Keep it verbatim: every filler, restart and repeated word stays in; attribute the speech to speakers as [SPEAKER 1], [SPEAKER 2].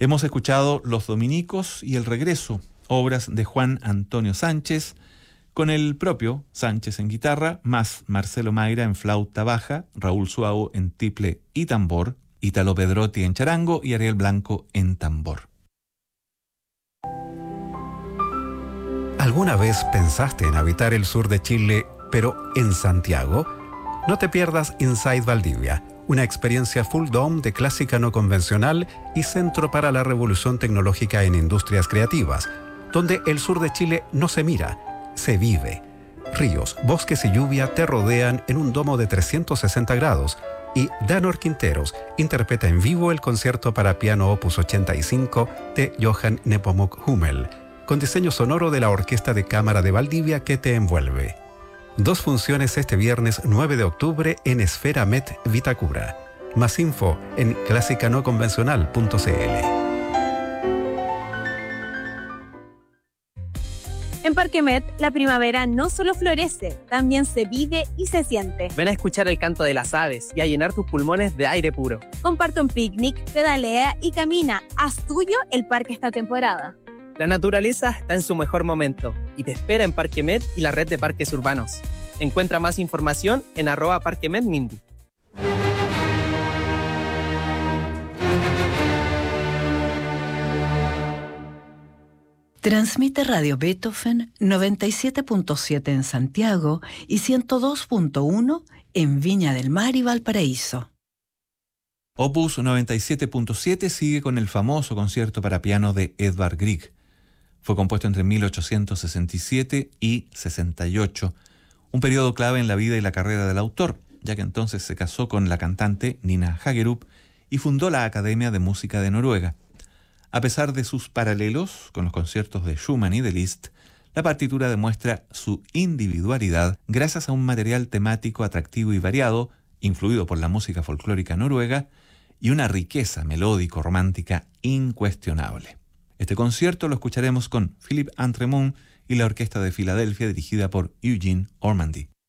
[SPEAKER 1] Hemos escuchado Los Dominicos y El Regreso, obras de Juan Antonio Sánchez, con el propio Sánchez en guitarra, más Marcelo Mayra en flauta baja, Raúl Suau en tiple y tambor, Italo Pedrotti en charango y Ariel Blanco en tambor.
[SPEAKER 2] ¿Alguna vez pensaste en habitar el sur de Chile, pero en Santiago? No te pierdas Inside Valdivia, una experiencia full dome de clásica no convencional y centro para la revolución tecnológica en industrias creativas, donde el sur de Chile no se mira, se vive. Ríos, bosques y lluvia te rodean en un domo de trescientos sesenta grados y Danor Quinteros interpreta en vivo el concierto para piano opus ochenta y cinco de Johann Nepomuk Hummel, con diseño sonoro de la Orquesta de Cámara de Valdivia que te envuelve. Dos funciones este viernes nueve de octubre en Esfera Met Vitacura. Más info en clásica no convencional punto c l.
[SPEAKER 3] En Parque Met, la primavera no solo florece, también se vive y se siente.
[SPEAKER 4] Ven a escuchar el canto de las aves y a llenar tus pulmones de aire puro.
[SPEAKER 3] Comparte un picnic, pedalea y camina. Haz tuyo el parque esta temporada.
[SPEAKER 4] La naturaleza está en su mejor momento y te espera en Parque Met y la red de parques urbanos. Encuentra más información en arroba Parque Met Mindy.
[SPEAKER 5] Transmite Radio Beethoven noventa y siete punto siete en Santiago y ciento dos punto uno en Viña del Mar y Valparaíso.
[SPEAKER 1] Opus noventa y siete punto siete sigue con el famoso concierto para piano de Edvard Grieg. Fue compuesto entre mil ochocientos sesenta y siete y sesenta y ocho, un periodo clave en la vida y la carrera del autor, ya que entonces se casó con la cantante Nina Hagerup y fundó la Academia de Música de Noruega. A pesar de sus paralelos con los conciertos de Schumann y de Liszt, la partitura demuestra su individualidad gracias a un material temático atractivo y variado, influido por la música folclórica noruega, y una riqueza melódico-romántica incuestionable. Este concierto lo escucharemos con Philipp Antremont y la Orquesta de Filadelfia dirigida por Eugene Ormandy.